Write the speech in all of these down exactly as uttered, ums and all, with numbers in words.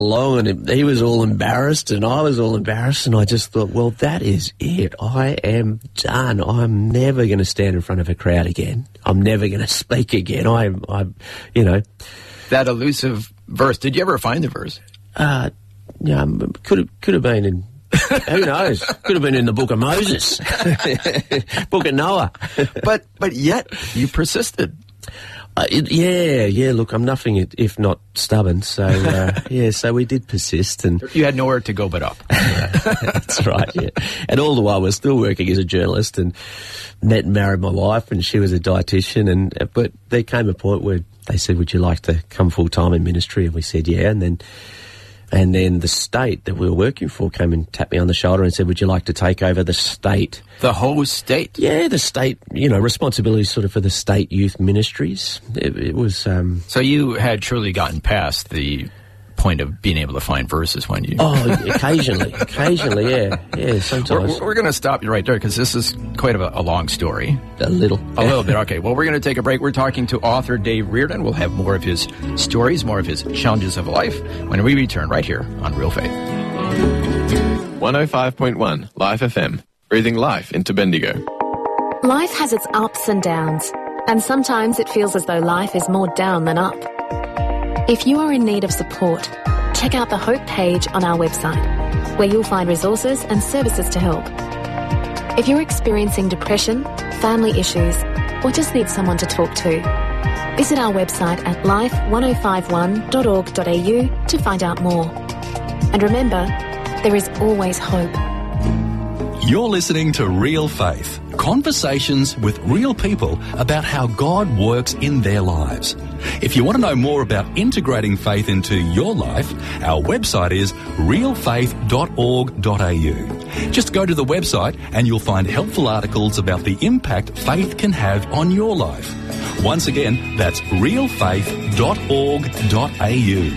along, and he was all embarrassed and I was all embarrassed, and I just thought, well, that is it. I am done. I'm never going to stand in front of a crowd again. I'm never going to speak again. I, I, you know. That elusive verse, did you ever find the verse? Uh, yeah, could have, could have been in, who knows, could have been in the Book of Moses, Book of Noah. but, but yet, you persisted. Uh, it, yeah, yeah, look, I'm nothing if not stubborn, so, uh, yeah, so we did persist. And you had nowhere to go but up. That's right, yeah. And all the while we're still working as a journalist, and met and married my wife, and she was a dietitian, and but there came a point where they said, would you like to come full-time in ministry? And we said, yeah, and then and then the state that we were working for came and tapped me on the shoulder and said, would you like to take over the state? The whole state? Yeah, the state, you know, responsibility sort of for the state youth ministries. It, it was... Um, so you had truly gotten past the point of being able to find verses when you... Oh, occasionally, occasionally, yeah, yeah, sometimes. We're, we're going to stop you right there because this is quite a, a long story. A little. A little bit, okay. Well, we're going to take a break. We're talking to author Dave Reardon. We'll have more of his stories, more of his challenges of life when we return right here on Real Faith. one oh five point one Life F M, breathing life into Bendigo. Life has its ups and downs, and sometimes it feels as though life is more down than up. If you are in need of support, check out the Hope page on our website, where you'll find resources and services to help. If you're experiencing depression, family issues, or just need someone to talk to, visit our website at life ten fifty-one dot org dot a u to find out more. And remember, there is always hope. You're listening to Real Faith, conversations with real people about how God works in their lives. If you want to know more about integrating faith into your life, our website is real faith dot org dot a u. Just go to the website and you'll find helpful articles about the impact faith can have on your life. Once again, that's real faith dot org dot a u.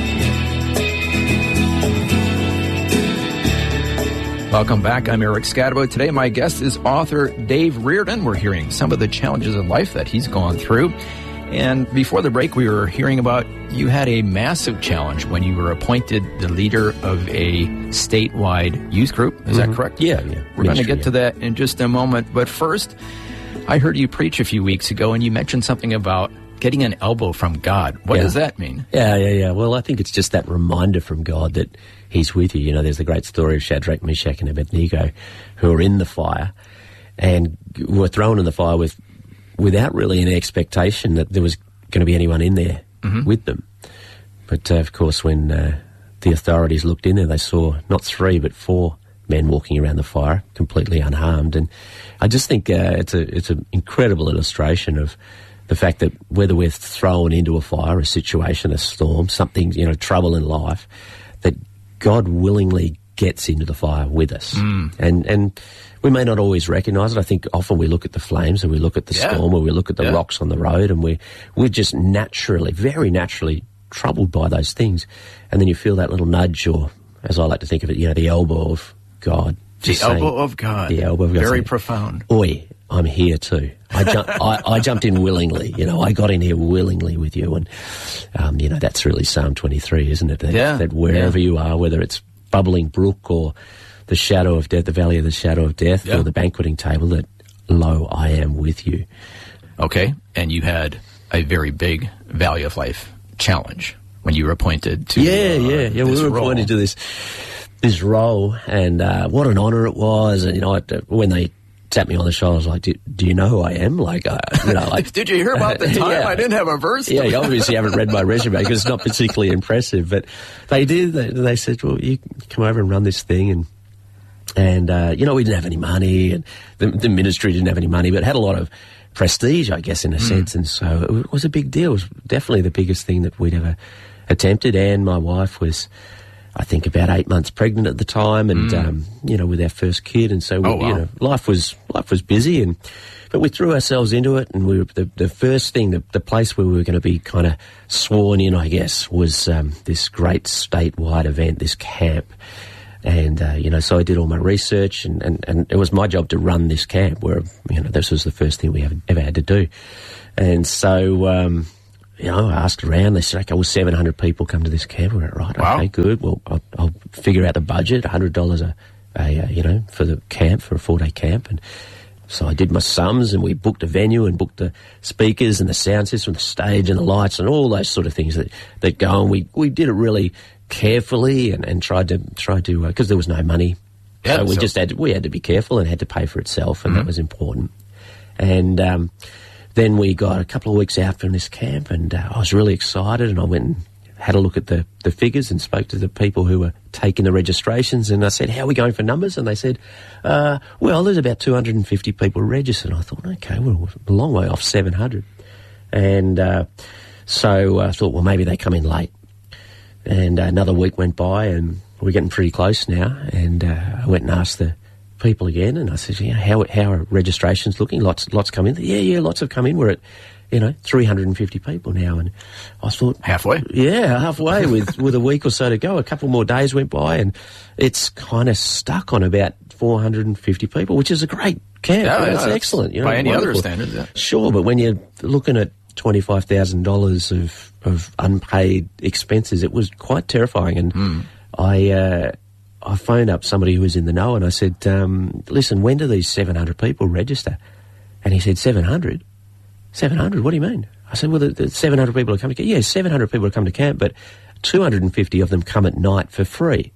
Welcome back. I'm Eric Scatterbo. Today, my guest is author Dave Reardon. We're hearing some of the challenges of life that he's gone through. And before the break, we were hearing about you had a massive challenge when you were appointed the leader of a statewide youth group. Is mm-hmm. that correct? Yeah, yeah. We're going to get yeah. to that in just a moment. But first, I heard you preach a few weeks ago, and you mentioned something about getting an elbow from God. What yeah. does that mean? Yeah, yeah, yeah. Well, I think it's just that reminder from God that He's with you. You know, there's the great story of Shadrach, Meshach, and Abednego, who are in the fire and were thrown in the fire with without really an expectation that there was going to be anyone in there mm-hmm. with them. But, uh, of course, when uh, the authorities looked in there, they saw not three but four men walking around the fire, completely unharmed. And I just think uh, it's a it's an incredible illustration of the fact that whether we're thrown into a fire, a situation, a storm, something, you know, trouble in life, that God willingly gets into the fire with us. Mm. And and we may not always recognise it. I think often we look at the flames and we look at the yeah. storm or we look at the yeah. rocks on the road, and we we're just naturally, very naturally troubled by those things. And then you feel that little nudge, or as I like to think of it, you know, the elbow of God. The saying, elbow of God. The elbow of God. Very saying, profound. Oi, I'm here too. I, ju- I, I jumped in willingly. You know, I got in here willingly with you. And, um, you know, that's really Psalm twenty-three, isn't it? That, yeah. that wherever yeah. you are, whether it's bubbling brook or the shadow of death, the valley of the shadow of death, yeah. or the banqueting table, that, lo, I am with you. Okay. And you had a very big Valley of Life challenge when you were appointed to Yeah, uh, yeah, yeah. We were role. appointed to this this role, and uh, what an honour it was. And, you know, when they tapped me on the shoulder, I was like, do, do you know who I am? Like, uh, you know, like, did you hear about the time yeah. I didn't have a verse? Yeah, you obviously haven't read my resume because it's not particularly impressive. But they did. They, they said, well, you come over and run this thing. And, and uh, you know, we didn't have any money, and the, the ministry didn't have any money, but it had a lot of prestige, I guess, in a mm. sense. And so it was a big deal. It was definitely the biggest thing that we'd ever attempted. Anne, my wife, was, I think, about eight months pregnant at the time, and mm. um, you know, with our first kid, and so we, oh, wow. you know, life was life was busy, and but we threw ourselves into it, and we were the, the first thing, the, the place where we were going to be kind of sworn in, I guess, was um, this great statewide event, this camp, and uh, you know, so I did all my research, and, and, and it was my job to run this camp, where, you know, this was the first thing we ever, ever had to do, and so. Um, you know, I asked around. They said, okay, well, seven hundred people come to this camp. We went, right, Wow. okay, good. Well, I'll, I'll figure out the budget, one hundred dollars a, a uh, you know, for the camp, for a four-day camp. And so I did my sums, and we booked a venue and booked the speakers and the sound system, the stage and the lights and all those sort of things that, that go on. We we did it really carefully and, and tried to, tried to, because uh, there was no money. Yeah, so we so- just had to, we had to be careful and had to pay for itself, and Mm-hmm. that was important. And um, then we got a couple of weeks out from this camp, and uh, I was really excited, and I went and had a look at the, the figures and spoke to the people who were taking the registrations, and I said, how are we going for numbers? And they said, uh, well, there's about two hundred fifty people registered. And I thought, okay, well, we're a long way off seven hundred. And uh, so I thought, well, maybe they come in late. And uh, another week went by, and we're getting pretty close now, and uh, I went and asked the people again, and I said, you know, how, how are registrations looking? Lots lots come in. Yeah, yeah, lots have come in. We're at, you know, three hundred fifty people now. And I thought... Halfway? Yeah, halfway with, with a week or so to go. A couple more days went by, and it's kind of stuck on about four hundred fifty people, which is a great camp. Yeah, You know, yeah, it's that's excellent. You know, by any other wonderful. standards, yeah. Sure, but when you're looking at twenty-five thousand dollars of, of unpaid expenses, it was quite terrifying. And Hmm. I... Uh, I phoned up somebody who was in the know, and I said, um, listen, when do these seven hundred people register? And he said, seven hundred? seven hundred? What do you mean? I said, well, the, the seven hundred people are coming to camp. Yeah, seven hundred people are coming to camp, but two hundred fifty of them come at night for free.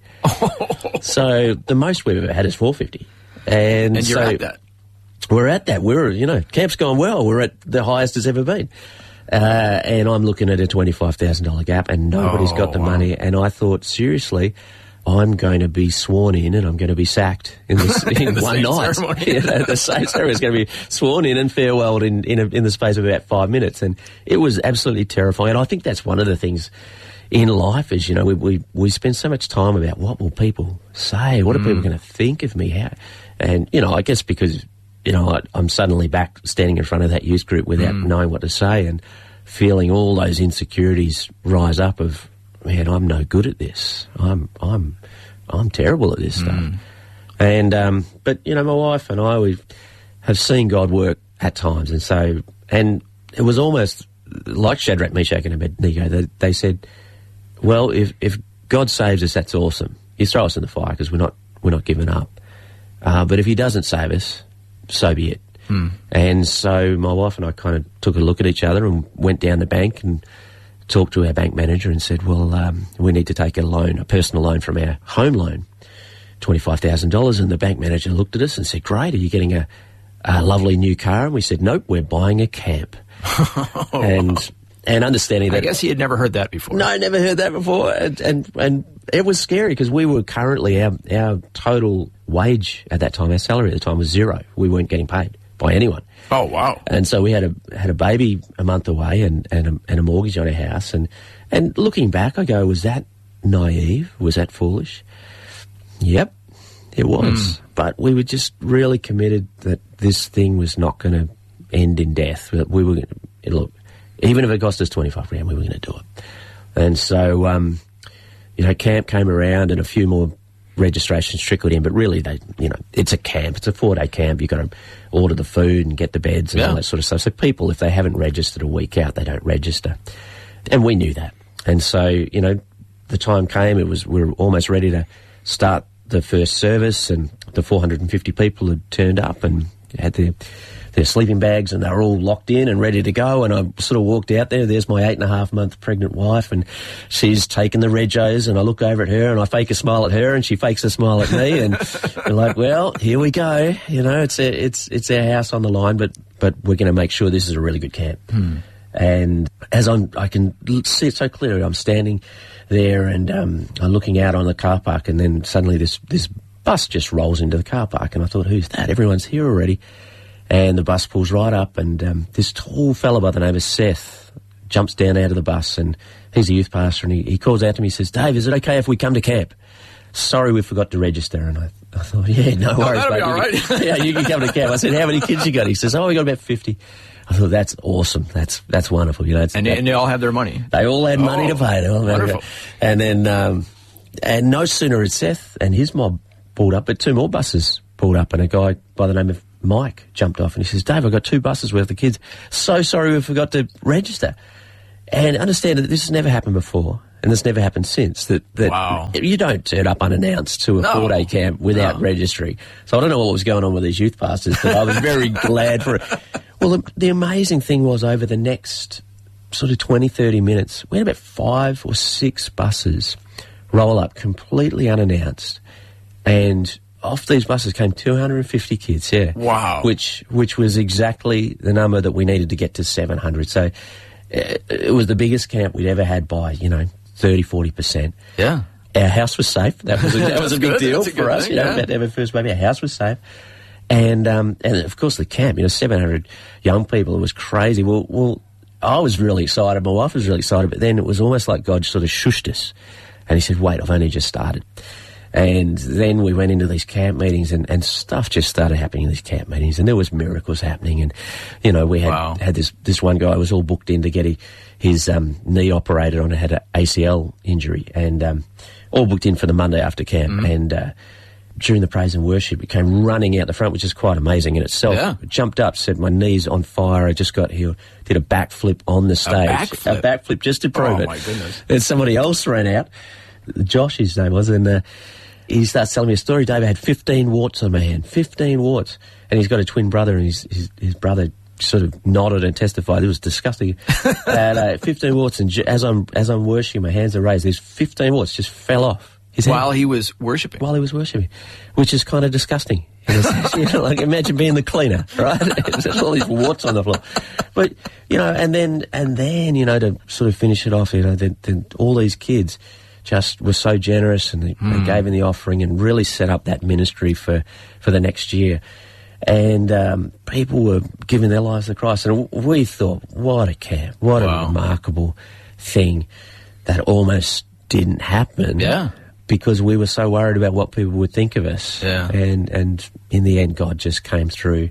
So the most we've ever had is four hundred fifty. And, And you're so at that. We're at that. We're, you know, camp's gone well. We're at the highest it's ever been. Uh, and I'm looking at a twenty-five thousand dollars gap, and nobody's Oh, got the wow. money. And I thought, seriously, I'm going to be sworn in, and I'm going to be sacked in, this, in, the one same night. ceremony. You know, the same ceremony is going to be sworn in and farewelled in in, a, in the space of about five minutes, and it was absolutely terrifying. And I think that's one of the things in life is, you know, we we, we spend so much time about what will people say, what are people going to think of me, how, and you know, I guess because you know I, I'm suddenly back standing in front of that youth group without knowing what to say and feeling all those insecurities rise up of, man, I'm no good at this. I'm I'm I'm terrible at this stuff. And um, but you know, my wife and I, we have seen God work at times, and so and it was almost like Shadrach, Meshach, and Abednego. They, they said, "Well, if if God saves us, that's awesome. You throw us in the fire because we're not we're not giving up. Uh, but if He doesn't save us, so be it." And so my wife and I kind of took a look at each other and went down the bank and talked to our bank manager and said, well, um, we need to take a loan, a personal loan from our home loan, twenty-five thousand dollars. And the bank manager looked at us and said, great, are you getting a, a lovely new car? And we said, nope, we're buying a camp. and and understanding that... I guess he had never heard that before. No, I never heard that before. And and, and it was scary because we were currently, our, our total wage at that time, our salary at the time was zero. We weren't getting paid by anyone. Oh, wow. And so we had a had a baby a month away and, and, a, and a mortgage on our house. And, and looking back, I go, was that naive? Was that foolish? Yep, it was. But we were just really committed that this thing was not going to end in death. That we were going to, look, even if it cost us twenty-five grand, we were going to do it. And so, um, you know, camp came around and a few more registrations trickled in, but really, they, you know, it's a camp. It's a four-day camp. You've got to order the food and get the beds and Yeah. all that sort of stuff. So people, if they haven't registered a week out, they don't register. And we knew that. And so, you know, the time came, it was, we were almost ready to start the first service, and the four hundred fifty people had turned up and had their, their sleeping bags, and they were all locked in and ready to go. And I sort of walked out there. There's my eight and a half month pregnant wife, and she's taken the regos, and I look over at her and I fake a smile at her, and she fakes a smile at me, and we're like, well, here we go. You know, it's a, it's it's our house on the line, but but we're going to make sure this is a really good camp. And as I'm, I can l- see it so clearly. I'm standing there and um, I'm looking out on the car park, and then suddenly this this bus just rolls into the car park, and I thought, who's that? Everyone's here already. And the bus pulls right up, and um, this tall fella by the name of Seth jumps down out of the bus, and he's a youth pastor, and he, he calls out to me, he says, Dave, is it okay if we come to camp? Sorry, we forgot to register. And I, I thought, yeah, no worries, that'll be mate. all You right. can- yeah, you can come to camp. I said, how many kids you got? He says, oh, we got about fifty. I thought, that's awesome. That's that's wonderful. You know, it's, And, that- and they all have their money. they all had money Oh, to pay. They all had money to- wonderful. And then, um, and no sooner had Seth and his mob pulled up, but two more buses pulled up, and a guy by the name of Mike jumped off, and he says, Dave, I've got two buses worth of kids. So sorry we forgot to register. And understand that this has never happened before, and this never happened since. That, that Wow. you don't turn up unannounced to a No. four-day camp without No. registry. So I don't know what was going on with these youth pastors, but I was very glad for it. Well, the, the amazing thing was over the next sort of twenty, thirty minutes, we had about five or six buses roll up completely unannounced, and off these buses came two hundred fifty kids, yeah. Wow. Which which was exactly the number that we needed to get to seven hundred. So uh, it was the biggest camp we'd ever had by, you know, thirty, forty percent. Yeah. Our house was safe. That was a, that was a That's big good. deal That's a for good us, thing, you know, yeah. about to have our first baby. Our house was safe. And, um, and of course, the camp, you know, seven hundred young people, it was crazy. Well, well, I was really excited. My wife was really excited. But then it was almost like God sort of shushed us. And he said, wait, I've only just started. And then we went into these camp meetings, and, and stuff just started happening in these camp meetings, and there was miracles happening. And, you know, we had Wow. had this this one guy was all booked in to get he, his um, knee operated on, had an A C L injury, and um, all booked in for the Monday after camp. Mm-hmm. And uh, during the praise and worship, it came running out the front, which is quite amazing in itself. Yeah. Jumped up, said, my knee's on fire. I just got here, did a backflip on the stage. backflip? A backflip just to prove Oh, it. my goodness. And somebody else ran out. Josh, his name was, and uh, he starts telling me a story. David had fifteen warts on my hand, fifteen warts. And he's got a twin brother, and his, his, his brother sort of nodded and testified. It was disgusting. and uh, fifteen warts, and j- as I'm, as I'm worshipping, my hands are raised, there's fifteen warts just fell off his hand While he was worshiping. while he was worshipping, which is kind of disgusting. You know, like, imagine being the cleaner, right? There's all these warts on the floor. But, you know, and then, and then, you know, to sort of finish it off, you know, then, then all these kids just were so generous, and they, Mm. they gave in the offering and really set up that ministry for, for the next year. And um, people were giving their lives to Christ. And we thought, what a camp, what Wow. a remarkable thing that almost didn't happen. Yeah. Because we were so worried about what people would think of us. Yeah. And, and in the end, God just came through,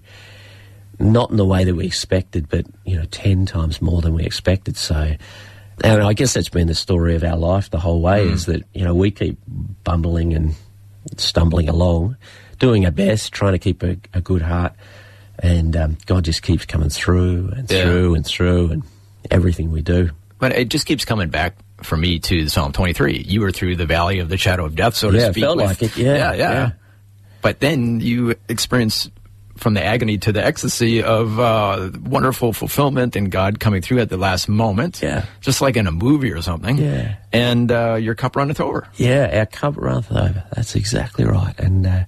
not in the way that we expected, but, you know, ten times more than we expected. So, and I guess that's been the story of our life the whole way, Mm. is that, you know, we keep bumbling and stumbling along, doing our best, trying to keep a, a good heart, and um, God just keeps coming through and Yeah. through and through and everything we do. But it just keeps coming back for me to Psalm twenty-three. You were through the valley of the shadow of death, so to Yeah, it speak. felt with- like it. Yeah, yeah, yeah. yeah. But then you experience from the agony to the ecstasy of uh, wonderful fulfillment and God coming through at the last moment. Yeah. Just like in a movie or something. Yeah. And uh, your cup runneth over. Yeah, our cup runneth over. That's exactly right. And, uh,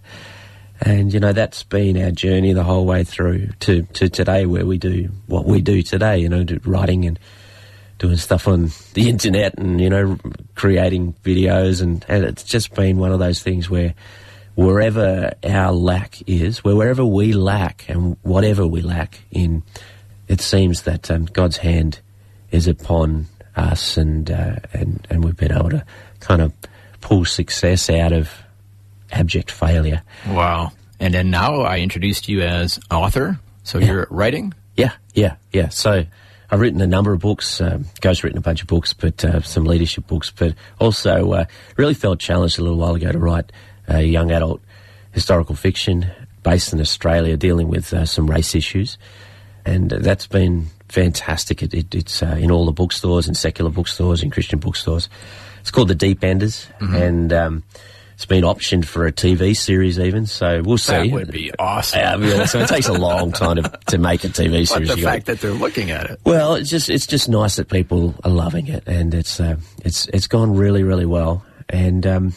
and you know, that's been our journey the whole way through to, to today, where we do what we do today, you know, do writing and doing stuff on the internet and, you know, creating videos. And, and it's just been one of those things where wherever our lack is, where wherever we lack and whatever we lack in, it seems that um, God's hand is upon us, and, uh, and, and we've been able to kind of pull success out of abject failure. Wow. And then now I introduced you as author. So Yeah. you're writing? Yeah, yeah, yeah. So I've written a number of books. Um, Ghost written a bunch of books, but uh, some leadership books. But also uh, really felt challenged a little while ago to write a young adult historical fiction based in Australia, dealing with uh, some race issues, and that's been fantastic. It, it, it's uh, in all the bookstores, and secular bookstores, and Christian bookstores. It's called The Deep Enders, Mm-hmm. and um, it's been optioned for a T V series even. So we'll see. That would be awesome. Yeah, it'd be awesome. It takes a long time to, to make a T V But series. the You got- fact that they're looking at it. well, it's just it's just nice that people are loving it, and it's uh, it's it's gone really really well. And um,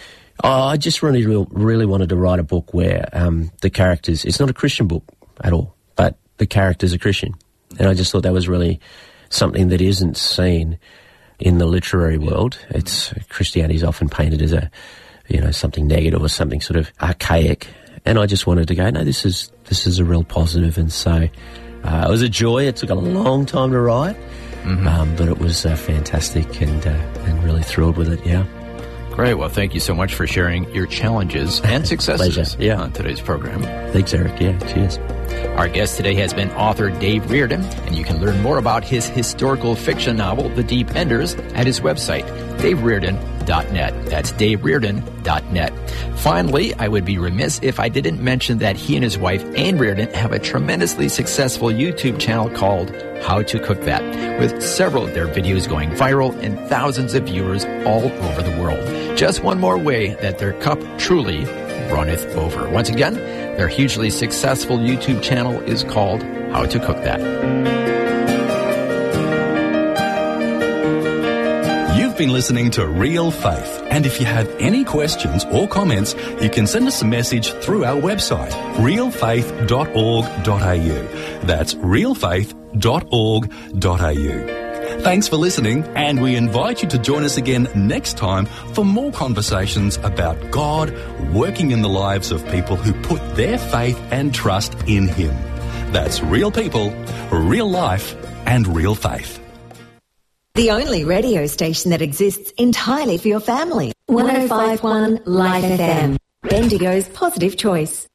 oh, I just really really really wanted to write a book where um, the characters. It's not a Christian book at all, but the characters are Christian, and I just thought that was really something that isn't seen in the literary world. It's Christianity is often painted as a you know something negative or something sort of archaic, and I just wanted to go, no, this is this is a real positive, and so. Uh, it was a joy. It took a long time to write, mm-hmm. um, but it was uh, fantastic, and uh, and really thrilled with it. Yeah, Great. Well, thank you so much for sharing your challenges and successes Pleasure. Yeah. on today's program. thanks, Eric. Yeah, cheers. Our guest today has been author Dave Reardon, and you can learn more about his historical fiction novel, The Deep Enders, at his website, dave reardon dot net. That's dave reardon dot net. Finally, I would be remiss if I didn't mention that he and his wife, Anne Reardon, have a tremendously successful YouTube channel called How to Cook That, with several of their videos going viral and thousands of viewers all over the world. Just one more way that their cup truly runneth over. Once again, their hugely successful YouTube channel is called How to Cook That. You've been listening to Real Faith, and if you have any questions or comments, you can send us a message through our website, real faith dot org dot a u. That's real faith dot org dot a u. Thanks for listening, and we invite you to join us again next time for more conversations about God working in the lives of people who put their faith and trust in Him. That's real people, real life, and real faith. The only radio station that exists entirely for your family. one oh five point one Life F M. Bendigo's positive choice.